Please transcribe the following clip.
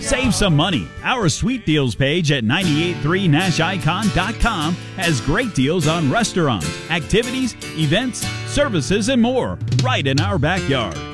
Save some money. Our Sweet Deals page at 983nashicon.com has great deals on restaurants, activities, events, services, and more right in our backyard.